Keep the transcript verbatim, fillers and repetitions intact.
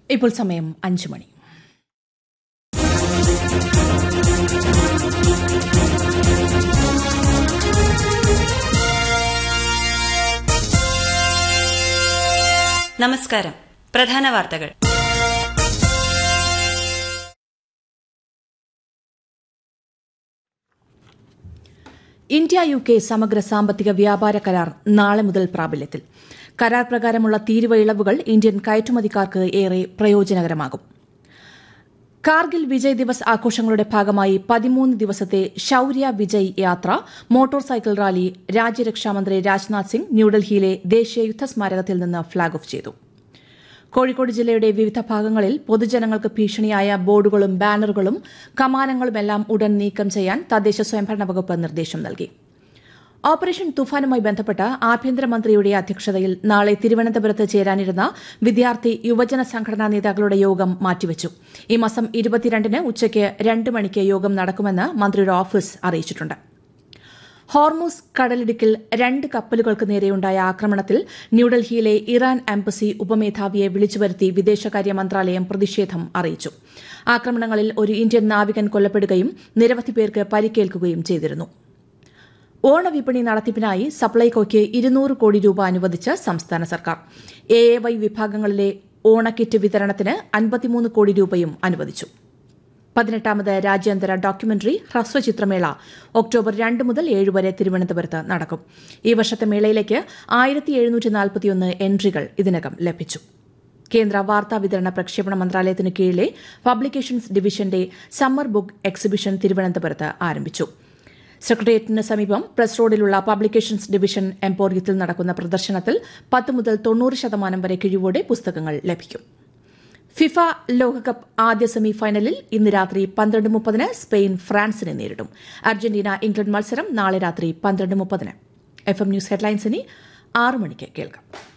ഇപ്പോൾ സമയം അഞ്ചു മണി. നമസ്കാരം. പ്രധാന വാർത്തകൾ. ഇന്ത്യ യു കെ സമഗ്ര സാമ്പത്തിക വ്യാപാര കരാർ നാളെ മുതൽ പ്രാബല്യത്തിൽ. കരാർ പ്രകാരമുള്ള തീരുവ ഇളവുകൾ ഇന്ത്യൻ കയറ്റുമതിക്കാർക്ക് ഏറെ പ്രയോജനകരമാകും. കാർഗിൽ വിജയ് ദിവസ് ആഘോഷങ്ങളുടെ ഭാഗമായി പതിമൂന്ന് ദിവസത്തെ ശൌര്യ വിജയ് യാത്ര മോട്ടോർ സൈക്കിൾ റാലി രാജ്യരക്ഷാമന്ത്രി രാജ്നാഥ് സിംഗ് ന്യൂഡൽഹിയിലെ ദേശീയ യുദ്ധസ്മാരകത്തിൽ നിന്ന് ഫ്ളാഗ് ഓഫ് ചെയ്തു. കോഴിക്കോട് ജില്ലയുടെ വിവിധ ഭാഗങ്ങളിൽ പൊതുജനങ്ങൾക്ക് ഭീഷണിയായ ബോർഡുകളും ബാനറുകളും കമാനങ്ങളുമെല്ലാം ഉടൻ നീക്കം ചെയ്യാൻ തദ്ദേശ സ്വയംഭരണ വകുപ്പ് നിർദ്ദേശം നൽകി. ഓപ്പറേഷൻ തുഫാനുമായി ബന്ധപ്പെട്ട് ആഭ്യന്തരമന്ത്രിയുടെ അധ്യക്ഷതയിൽ നാളെ തിരുവനന്തപുരത്ത് ചേരാനിരുന്ന വിദ്യാർത്ഥി യുവജന സംഘടനാ നേതാക്കളുടെ യോഗം മാറ്റിവച്ചു. ഈ മാസം ഇരുപത്തിരണ്ടിന് ഉച്ചയ്ക്ക് രണ്ട് മണിക്ക് യോഗം നടക്കുമെന്ന് മന്ത്രിയുടെ ഓഫീസ് അറിയിച്ചിട്ടുണ്ട്. ഹോർമൂസ് കടലിടുക്കിൽ രണ്ട് കപ്പലുകൾക്ക് നേരെയുണ്ടായ ആക്രമണത്തിൽ ന്യൂഡൽഹിയിലെ ഇറാൻ എംബസി ഉപമേധാവിയെ വിളിച്ചുവരുത്തി വിദേശകാര്യ മന്ത്രാലയം പ്രതിഷേധം അറിയിച്ചു. ആക്രമണങ്ങളിൽ ഒരു ഇന്ത്യൻ നാവികൻ കൊല്ലപ്പെടുകയും നിരവധി പേർക്ക് പരിക്കേൽക്കുകയും ചെയ്തിരുന്നു. ഓണവിപണി നടത്തിപ്പിനായി സപ്ലൈകോയ്ക്ക് ഇരുന്നൂറ് കോടി രൂപ അനുവദിച്ച് സംസ്ഥാന സർക്കാർ. എ എ വൈ വിഭാഗങ്ങളിലെ ഓണക്കിറ്റ് വിതരണത്തിന് അൻപത്തിമൂന്ന് കോടി രൂപയും അനുവദിച്ചു. പതിനെട്ടാമത് രാജ്യാന്തര ഡോക്യുമെന്ററി ഹ്രസ്വചിത്രമേള ഒക്ടോബർ രണ്ട് മുതൽ ഏഴ് വരെ തിരുവനന്തപുരത്ത് നടക്കും. ഈ വർഷത്തെ മേളയിലേക്ക് ആയിരത്തി എഴുന്നൂറ്റി നാൽപ്പത്തിയൊന്ന് എൻട്രികൾ ഇതിനകം ലഭിച്ചു. കേന്ദ്ര വാർത്താ വിതരണ പ്രക്ഷേപണ മന്ത്രാലയത്തിന് കീഴിലെ പബ്ലിക്കേഷൻസ് ഡിവിഷന്റെ സമ്മർ ബുക്ക് എക്സിബിഷൻ തിരുവനന്തപുരത്ത് ആരംഭിച്ചു. സെക്രട്ടേറിയറ്റിന് സമീപം പ്രസ് റോഡിലുള്ള പബ്ലിക്കേഷൻസ് ഡിവിഷൻ എംപോറിയത്തിൽ നടക്കുന്ന പ്രദർശനത്തിൽ പത്ത് മുതൽ തൊണ്ണൂറ് ശതമാനം വരെ കിഴിവോടെ പുസ്തകങ്ങൾ ലഭിക്കും. ഫിഫ ലോകകപ്പ് ആദ്യ സെമി ഫൈനലിൽ ഇന്ന് രാത്രി പന്ത്രണ്ട് മുപ്പതിന് സ്പെയിൻ ഫ്രാൻസിനെ നേരിടും. അർജന്റീന ഇംഗ്ലണ്ട് മത്സരം നാളെ രാത്രി പന്ത്രണ്ട് മുപ്പതിന്. എഫ് എം ന്യൂസ് ഹെഡ്ലൈൻസ് ഇനി ആറ് മണിക്ക് കേൾക്കാം.